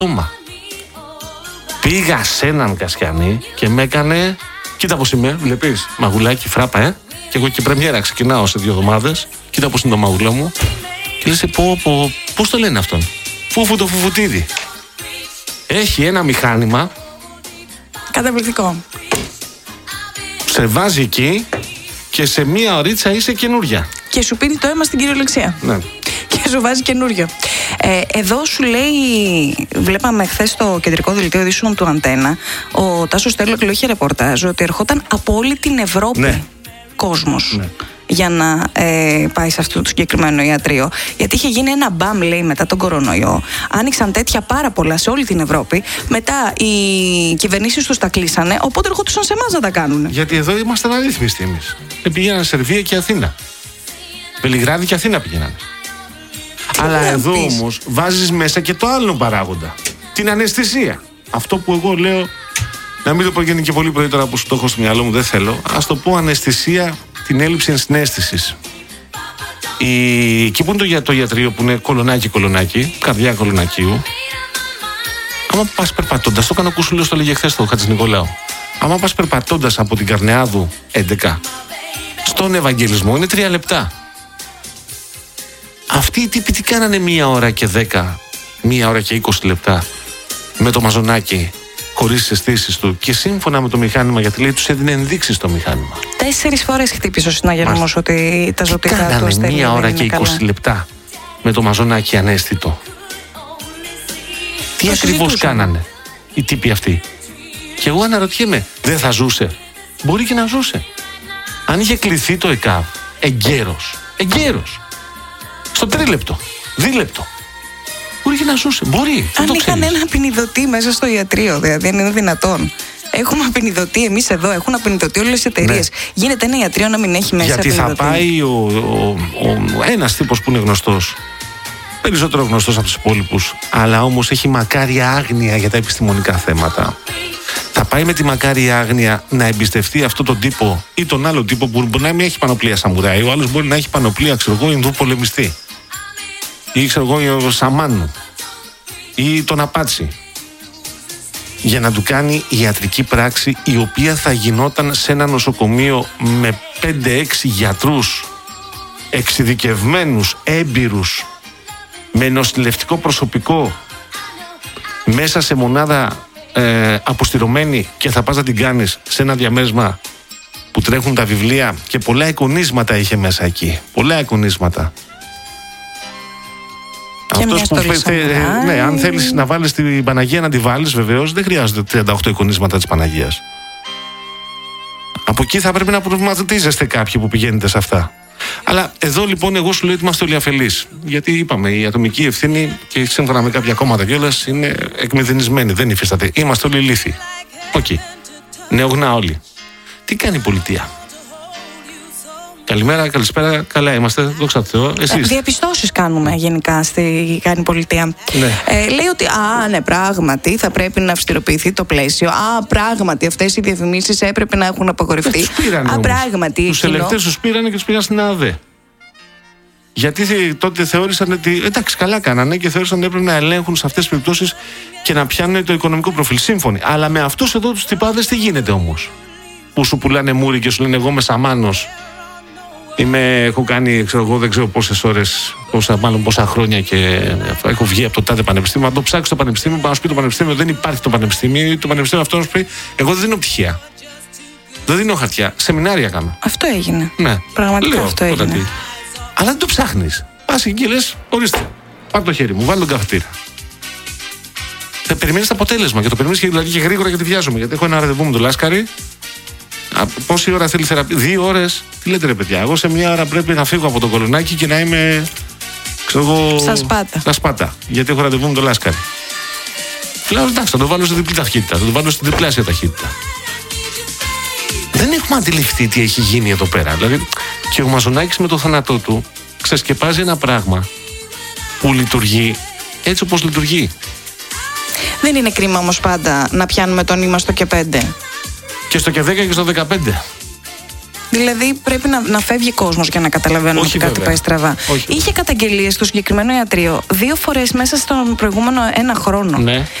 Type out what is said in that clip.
Πήγα σε έναν Κασιανή και με έκανε. Κοίτα πως είμαι, βλέπεις, μαγουλάκι, φράπα, Και εγώ και πρεμιέρα ξεκινάω σε 2 εβδομάδες. Κοίτα πως είναι το μαγουλό μου. Και λες, πώς το λένε αυτόν. Φούφου το φουφουτίδι. Έχει ένα μηχάνημα. Καταπληκτικό. Σε βάζει εκεί και σε 1 ωρίτσα είσαι καινούρια. Και σου πίνει το αίμα στην κυριολεξία. Ναι. Και σου βάζει καινούριο. Εδώ σου λέει, βλέπαμε χθες στο κεντρικό δελτίο ειδήσεων του Αντένα, ο Τάσος Στέρλοκ είχε ρεπορτάζ ότι ερχόταν από όλη την Ευρώπη κόσμος για να πάει σε αυτό το συγκεκριμένο ιατρείο. Γιατί είχε γίνει ένα μπαμ, λέει, μετά τον κορονοϊό. Άνοιξαν τέτοια πάρα πολλά σε όλη την Ευρώπη. Μετά οι κυβερνήσεις τους τα κλείσανε, οπότε ερχόντουσαν σε εμάς να τα κάνουν. Γιατί εδώ ήμασταν αρρύθμιστοι εμείς. Πήγαιναν Σερβία και Αθήνα. Βελιγράδι και Αθήνα πήγαιναν. Αλλά εδώ όμως βάζεις μέσα και το άλλο παράγοντα. Την αναισθησία. Αυτό που εγώ λέω, να μην το πω και πολύ πρωί τώρα που σου το έχω στο μυαλό μου, δεν θέλω. Ας το πω αναισθησία, την έλλειψη ενσυναίσθησης. Εκεί που είναι το ιατρείο που είναι κολονάκι, καρδιά κολονακίου. Άμα πας περπατώντας, το κάνω κούσουλο, το λέγε χθες το Χατζηνικολάου. Άμα πας περπατώντας από την Καρνεάδου 11 στον Ευαγγελισμό είναι 3 λεπτά. Αυτοί οι τύποι τι κάνανε 1 ώρα και 10, 1 ώρα και 20 λεπτά με το μαζονάκι χωρίς τις αισθήσεις του και σύμφωνα με το μηχάνημα, γιατί λέει τους έδινε ενδείξεις το μηχάνημα. 4 φορές χτύπησε ο συναγερμός ότι τα ζωτικά του κάνανε ασθενή 1 ώρα και 20 καλά. λεπτά με το μαζονάκι ανέστητο. Τι ακριβώς κάνανε οι τύποι αυτοί. Και εγώ αναρωτιέμαι, δεν θα ζούσε? Μπορεί και να ζούσε. Αν είχε κληθεί το ΕΚΑΒ εγκαίρος, στο 3 λεπτό, 2 λεπτό, μπορεί και να ζούσε. Μπορεί. Αν είχαν ένα απεινιδωτή μέσα στο ιατρείο, δηλαδή, αν είναι δυνατόν. Έχουμε απεινιδωτή εμείς εδώ, έχουν απεινιδωτή όλες τις εταιρείες. Ναι. Γίνεται ένα ιατρείο να μην έχει μέσα απεινιδωτή? Γιατί θα πάει ένας τύπος που είναι γνωστός, περισσότερο γνωστός από τους υπόλοιπους, αλλά όμως έχει μακάρια άγνοια για τα επιστημονικά θέματα. Θα πάει με τη μακάρια άγνοια να εμπιστευτεί αυτόν τον τύπο ή τον άλλο τύπο που μπορεί να μην έχει πανοπλία σαμουράι, ο άλλος μπορεί να έχει πανοπλία, Ινδού πολεμιστή, ή Σαμάνου, ή τον Απάτσι, για να του κάνει ιατρική πράξη η οποία θα γινόταν σε ένα νοσοκομείο με 5-6 γιατρούς εξειδικευμένους, έμπειρους, με νοσηλευτικό προσωπικό, μέσα σε μονάδα αποστηρωμένη, και θα πας να την κάνεις σε ένα διαμέρισμα που τρέχουν τα βιβλία και πολλά εικονίσματα είχε μέσα εκεί. Πολλά εικονίσματα. Αυτός που ναι, αν θέλεις να βάλεις την Παναγία να τη βάλεις, βεβαίως δεν χρειάζονται 38 εικονίσματα της Παναγίας. Από εκεί θα πρέπει να προβληματίζεστε κάποιοι που πηγαίνετε σε αυτά. Αλλά εδώ λοιπόν εγώ σου λέω ότι είμαστε όλοι αφελείς. Γιατί είπαμε, η ατομική ευθύνη, και σύμφωνα με κάποια κόμματα κιόλας, είναι εκμηδενισμένη, δεν υφίσταται. Είμαστε όλοι ηλίθιοι. Οκ. Νεογνά όλοι. Τι κάνει η πολιτεία? Καλημέρα, καλησπέρα, καλά είμαστε, δόξα τω Θεώ. Εσείς? Διαπιστώσεις κάνουμε γενικά κάνει η πολιτεία. Ναι. Λέει ότι ναι, πράγματι θα πρέπει να αυστηροποιηθεί το πλαίσιο. Πράγματι αυτές οι διαφημίσεις έπρεπε να έχουν απαγορευτεί. Τους πήρανε πράγματι. Τους ελευθέρους τους πήρανε και τους πήραν στην ΑΔΕ. Γιατί τότε θεώρησαν ότι εντάξει, καλά κάνανε και θεώρησαν ότι έπρεπε να ελέγχουν σε αυτές τις περιπτώσεις και να πιάνουν το οικονομικό προφίλ. Σύμφωνοι. Αλλά με αυτούς εδώ τους τυπάδες τι γίνεται όμως? Που σου πουλάνε μούρι και σου λένε εγώ είμαι Σαμάνος. Έχω κάνει, δεν ξέρω πόσες ώρες, πόσα χρόνια και έχω βγει από το τάδε πανεπιστήμιο. Αν το ψάξει το πανεπιστήμιο, να σου πει το πανεπιστήμιο δεν υπάρχει το πανεπιστήμιο. Το πανεπιστήμιο αυτό να σου πει, εγώ δεν δίνω πτυχία. Δεν δίνω χαρτιά. Σεμινάρια κάνω. Αυτό έγινε. Ναι. Πραγματικά λέω, αυτό έγινε. Αλλά δεν το ψάχνεις. Πας εκεί και λες, ορίστε, πάρ' το χέρι μου, βάλει τον καφετήρα. Θα περιμένεις το αποτέλεσμα και το περιμένεις δηλαδή και γρήγορα, γιατί βιάζομαι. Γιατί έχω ένα ραντεβού με τον Λάσκαρη. Πόση ώρα θέλει θεραπεία? 2 ώρες. Τι λέτε ρε παιδιά? Εγώ σε 1 ώρα πρέπει να φύγω από το Κολονάκι και να είμαι στα Σπάτα. Γιατί έχω ραντεβού με τον Λάσκαρη. Λέω εντάξει, θα το βάλω στη διπλή ταχύτητα. Θα το βάλω στην διπλάσια ταχύτητα. Δεν έχουμε αντιληφθεί τι έχει γίνει εδώ πέρα. Δηλαδή και ο Μαζονάκης με το θάνατό του ξεσκεπάζει ένα πράγμα που λειτουργεί έτσι όπως λειτουργεί. Δεν είναι κρίμα όμως πάντα να πιάνουμε τον ήμαστο και 5? Και στο και 10 και στο 15. Δηλαδή πρέπει να φεύγει κόσμος για να καταλαβαίνουμε ότι κάτι πάει στραβά. Είχε καταγγελίες στο συγκεκριμένο ιατρείο 2 φορές μέσα στον προηγούμενο 1 χρόνο. Ναι.